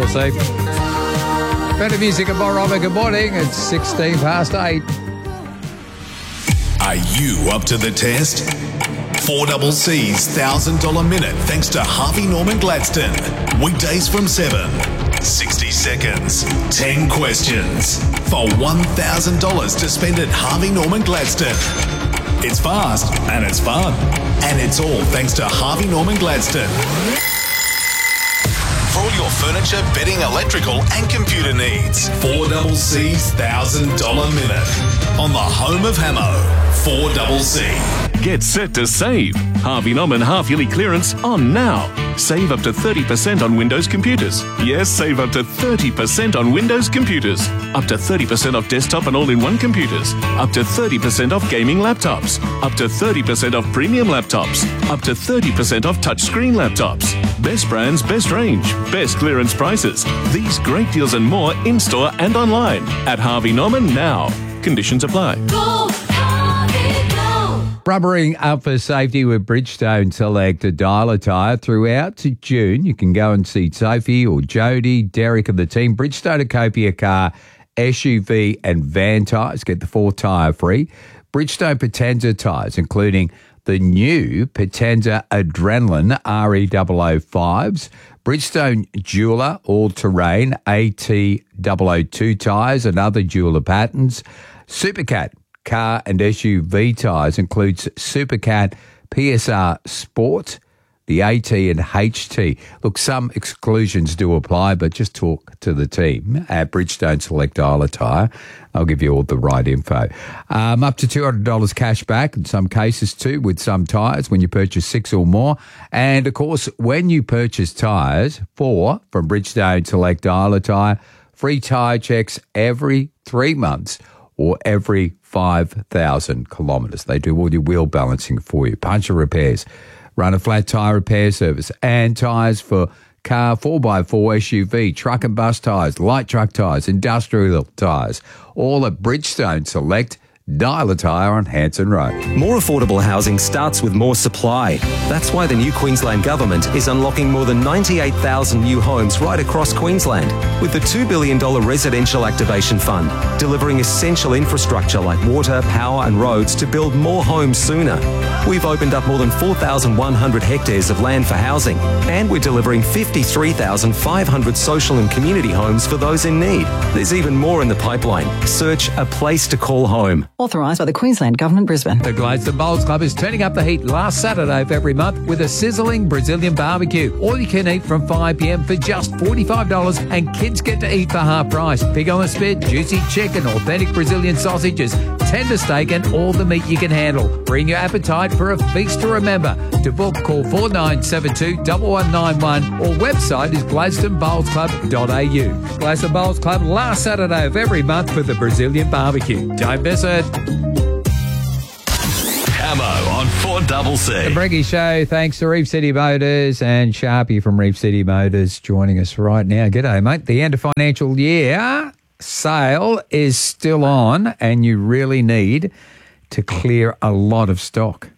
We'll see. Better music at Boroma. Good morning. It's 16 past 8. Are you up to the test? 4CC's $1,000 minute thanks to Harvey Norman Gladstone. Weekdays from 7. 60 seconds, 10 questions for $1,000 to spend at Harvey Norman Gladstone. It's fast and it's fun. And it's all thanks to Harvey Norman Gladstone. For all your furniture, bedding, electrical and computer needs. 4CC's $1,000 minute on the home of Hamo. 4CC. Get set to save. Harvey Norman half-yearly clearance on now. Save up to 30% on Windows computers. Yes, save up to 30% on Windows computers. Up to 30% off desktop and all-in-one computers. Up to 30% off gaming laptops. Up to 30% off premium laptops. Up to 30% off touchscreen laptops. Best brands, best range, best clearance prices. These great deals and more in-store and online at Harvey Norman now. Conditions apply. Go, Harvey, go. Rubbering up for safety with Bridgestone Select a Dialer tyre throughout to June. You can go and see Sophie or Jody, Derek and the team. Bridgestone Acopia car, SUV and van tyres. Get the 4 tyre free. Bridgestone Potenza tyres, including the new Potenza Adrenaline RE005s. Bridgestone Jeweller all-terrain AT002 tyres and other Jeweller patterns. Supercat car and SUV tyres includes Supercat PSR Sport, the AT and HT. Look, some exclusions do apply, but just talk to the team at Bridgestone Select Dialer Tyre. I'll give you all the right info. Up to $200 cash back in some cases too with some tyres when you purchase 6 or more. And, of course, when you purchase tyres, 4 from Bridgestone Select Dialer Tyre, free tyre checks every 3 months or every 5,000 kilometres. They do all your wheel balancing for you, puncture repairs, run a flat tyre repair service and tyres for car, 4x4 SUV, truck and bus tyres, light truck tyres, industrial tyres, all at Bridgestone Select Dialer Tyre on Hanson Road. More affordable housing starts with more supply. That's why the new Queensland Government is unlocking more than 98,000 new homes right across Queensland with the $2 billion Residential Activation Fund, delivering essential infrastructure like water, power and roads to build more homes sooner. We've opened up more than 4,100 hectares of land for housing, and we're delivering 53,500 social and community homes for those in need. There's even more in the pipeline. Search A Place to Call Home. Authorised by the Queensland Government, Brisbane. The Gladstone Bowls Club is turning up the heat last Saturday of every month with a sizzling Brazilian barbecue. All you can eat from 5 p.m. for just $45 and kids get to eat for half price. Pig on the spit, juicy chicken, authentic Brazilian sausages, tender steak and all the meat you can handle. Bring your appetite for a feast to remember. To book, call 4972-1191 or website is gladstonebowlsclub.au. Gladstone Bowls Club last Saturday of every month for the Brazilian barbecue. Don't miss it. Hamo on 4CC. The Breggy Show, thanks to Reef City Motors and Sharpie from Reef City Motors joining us right now. G'day, mate. The end of financial year sale is still on and you really need to clear a lot of stock.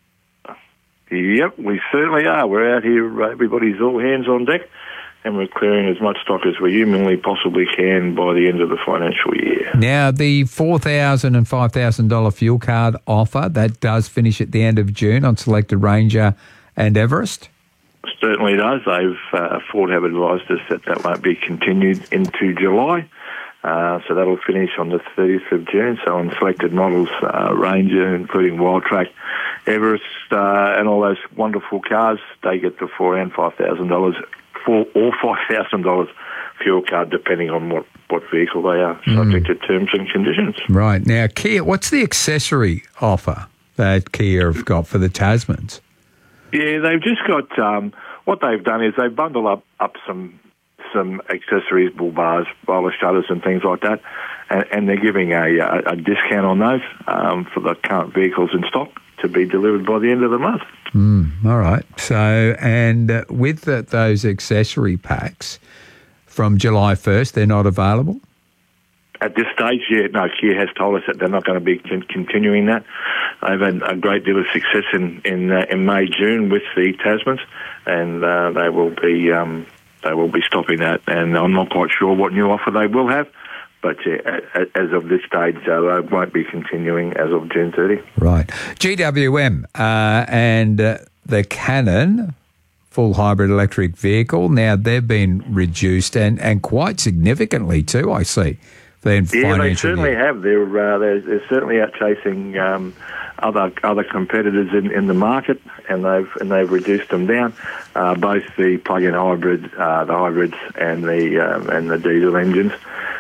Yep, we certainly are. We're out here, everybody's all hands on deck, and we're clearing as much stock as we humanly possibly can by the end of the financial year. Now, the $4,000 and $5,000 fuel card offer, that does finish at the end of June on selected Ranger and Everest? Certainly does. Ford have advised us that won't be continued into July. So that'll finish on the 30th of June. So on selected models, Ranger, including Wildtrak, Everest, and all those wonderful cars, they get the $4,000 and $5,000 or $5,000 fuel card, depending on what vehicle they are, subject to terms and conditions. Right. Now, Kia, what's the accessory offer that Kia have got for the Tasmans? Yeah, they've just got, what they've done is they bundle up some accessories, bull bars, roller shutters and things like that, and they're giving a discount on those for the current vehicles in stock to be delivered by the end of the month. All right. So, and with those accessory packs from July 1st, they're not available? At this stage, yeah, no, Kia has told us that they're not going to be continuing that. They've had a great deal of success in May, June with the Tasmans, and they will be they will be stopping that, and I'm not quite sure what new offer they will have. But yeah, as of this stage, they won't be continuing as of June 30. Right. GWM and the Canon full hybrid electric vehicle, now they've been reduced and quite significantly too, I see. Yeah, they certainly have. They're certainly out chasing other competitors in the market, and they've reduced them down. Both the plug-in hybrid, the hybrids, and the diesel engines,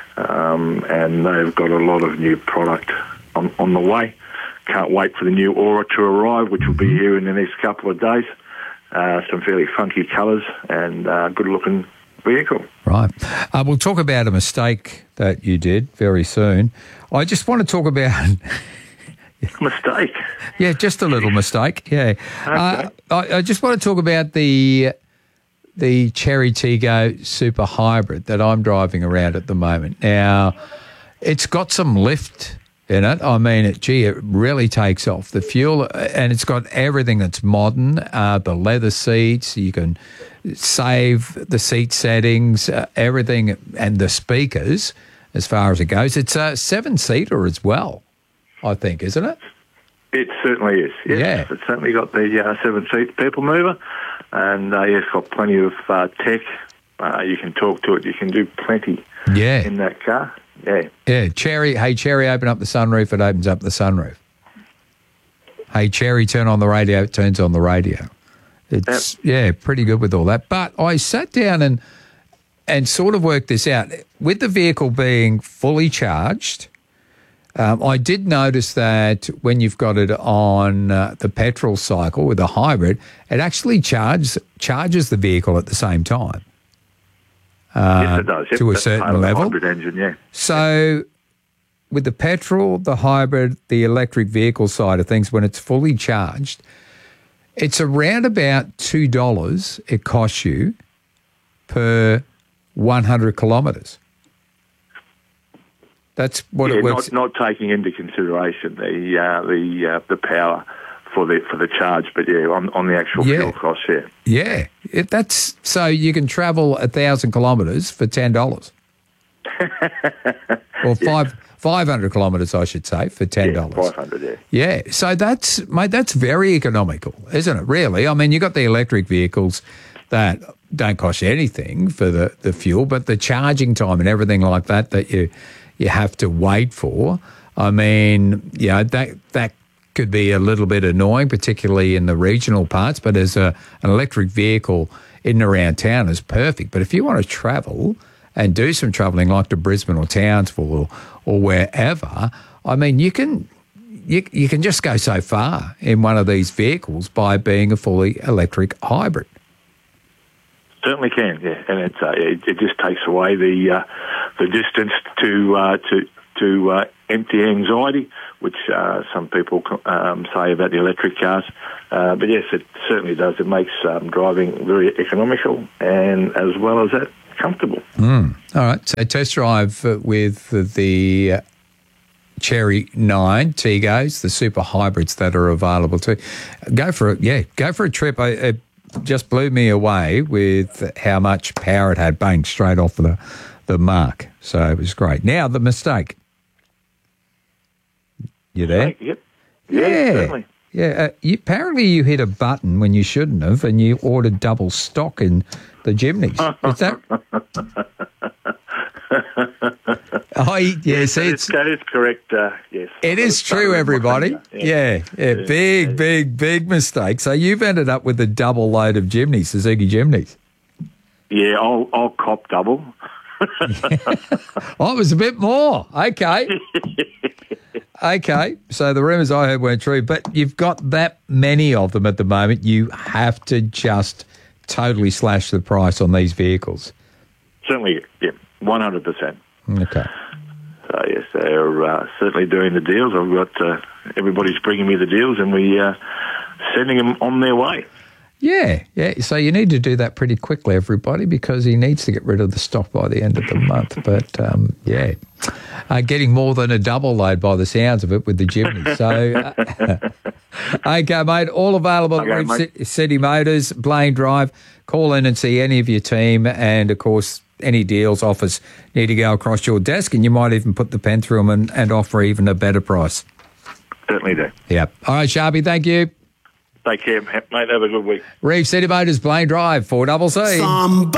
and they've got a lot of new product on the way. Can't wait for the new Aura to arrive, which will be here in the next couple of days. Some fairly funky colours and good-looking vehicle. Right. We'll talk about a mistake that you did very soon. I just want to talk about... Mistake? Yeah, just a little mistake, yeah. Okay. I just want to talk about the Chery Tiggo Super Hybrid that I'm driving around at the moment. Now, it's got some lift in it. I mean, it really takes off. The fuel, and it's got everything that's modern, the leather seats, you can save the seat settings, everything, and the speakers as far as it goes. It's a 7-seater as well, I think, isn't it? It certainly is, yes. Yeah. It's certainly got the 7-seat people mover, and it's got plenty of tech. You can talk to it. You can do plenty in that car. Yeah. Yeah. Chery, hey, Chery, open up the sunroof. It opens up the sunroof. Hey, Chery, turn on the radio. It turns on the radio. It's, pretty good with all that. But I sat down and sort of worked this out. With the vehicle being fully charged, I did notice that when you've got it on the petrol cycle with a hybrid, it actually charges the vehicle at the same time. Yes, it does. Yep, to a that's certain part of the level. hybrid engine, yeah. So with the petrol, the hybrid, the electric vehicle side of things, when it's fully charged, it's around about $2 it costs you per 100 kilometres. That's what it works. Not taking into consideration the power for the charge, but on the actual fuel cost, Yeah, that's so you can travel 1,000 kilometres for $10, or 500 kilometres, I should say, for $10. Yeah, 500. Yeah, so that's very economical, isn't it? Really, I mean, you got the electric vehicles that don't cost you anything for the fuel, but the charging time and everything like that you have to wait for. I mean, that could be a little bit annoying, particularly in the regional parts, but as an electric vehicle in and around town is perfect. But if you want to travel and do some travelling like to Brisbane or Townsville or wherever, I mean, you can just go so far in one of these vehicles by being a fully electric hybrid. Certainly can, yeah, and it just takes away the distance to empty anxiety, which some people say about the electric cars. But yes, it certainly does. It makes driving very economical and as well as that, comfortable. All right, so test drive with the Chery 9 Tiggos, the super hybrids that are available too. Go for a trip. It just blew me away with how much power it had, bang, straight off the mark. So it was great. Now, the mistake. You there? Yep. Yeah, certainly. Yeah, apparently you hit a button when you shouldn't have, and you ordered double stock in the Jimneys. Is that? That is correct. Yes, it is true. Everybody. Yeah. Big mistake. So you've ended up with a double load of Jimneys, Suzuki Jimneys. Yeah, I'll cop double. Oh, it was a bit more. Okay. Okay, so the rumours I heard weren't true, but you've got that many of them at the moment. You have to just totally slash the price on these vehicles. Certainly, yeah, 100%. Okay. So, yes, they're certainly doing the deals. I've got everybody's bringing me the deals, and we're sending them on their way. Yeah. So you need to do that pretty quickly, everybody, because he needs to get rid of the stock by the end of the month. But, getting more than a double load by the sounds of it with the Jimny. So, okay, mate, all available at City Motors, Blaine Drive. call in and see any of your team, and, of course, any deals, offers need to go across your desk, and you might even put the pen through them and offer even a better price. Certainly do. Yep. All right, Sharpie, thank you. Take care, mate. Have a good week. Reeve City Motors, Blaine Drive, 4CC.